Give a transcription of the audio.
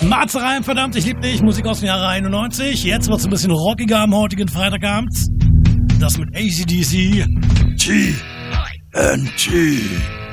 Marzereien, verdammt, ich lieb dich. Musik aus dem Jahre 91. Jetzt wird's ein bisschen rockiger am heutigen Freitagabend. Das mit AC/DC. TNT.